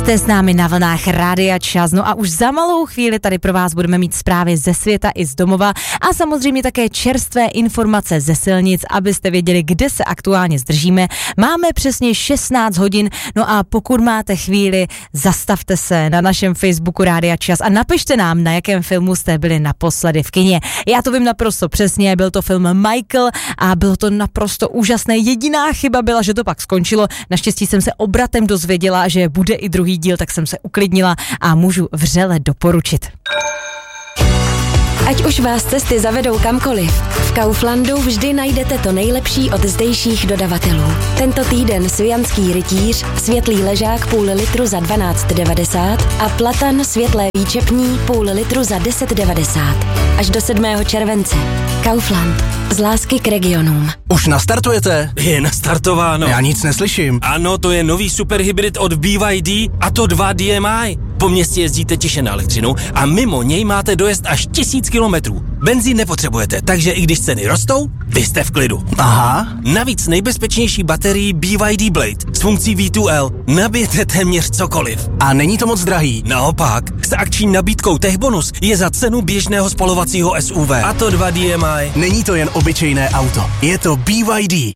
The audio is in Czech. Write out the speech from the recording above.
Jste s námi na vlnách Rádia Čas, no a už za malou chvíli tady pro vás budeme mít zprávy ze světa i z domova a samozřejmě také čerstvé informace ze silnic, abyste věděli, kde se aktuálně zdržíme. Máme přesně 16 hodin, no a pokud máte chvíli, zastavte se na našem Facebooku Rádia Čas a napište nám, na jakém filmu jste byli naposledy v kině. Já to vím naprosto přesně, byl to film Michael a bylo to naprosto úžasné. Jediná chyba byla, že to pak skončilo. Naštěstí jsem se obratem dozvěděla, že bude i druhý díl, tak jsem se uklidnila a můžu vřele doporučit. Ať už vás cesty zavedou kamkoliv, v Kauflandu vždy najdete to nejlepší od zdejších dodavatelů. Tento týden svijanský rytíř, světlý ležák půl litru za 12,90 a platan světlé výčepní půl litru za 10,90. Až do 7. července. Kaufland. Z lásky k regionům. Už nastartujete? Je nastartováno. Já nic neslyším. Ano, to je nový superhybrid od BYD a to 2 DMI. Po městě jezdíte tiše na elektřinu a mimo něj máte dojezd až 1000 kilometrů. Benzín nepotřebujete, takže i když ceny rostou, vy jste v klidu. Aha. Navíc nejbezpečnější baterii BYD Blade s funkcí V2L nabijete téměř cokoliv. A není to moc drahý. Naopak, s akční nabídkou Techbonus je za cenu běžného spalovacího SUV. A to 2 DMI. Není to jen obyčejné auto, je to BYD.